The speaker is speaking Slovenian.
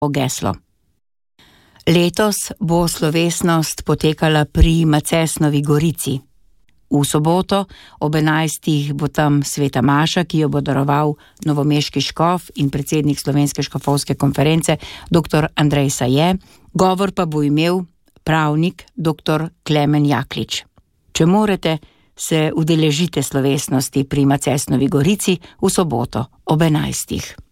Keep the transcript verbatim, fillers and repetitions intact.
geslo. Letos bo slovesnost potekala pri Macesnovi Gorici. V soboto ob enajstih bo tam sveta maša, ki jo bo daroval novomeški škof in predsednik Slovenske škofovske konference doktor Andrej Saje, govor pa bo imel pravnik doktor Klemen Jaklič. Če morete, se udeležite slovesnosti pri Macesnovi Gorici v soboto ob enajstih.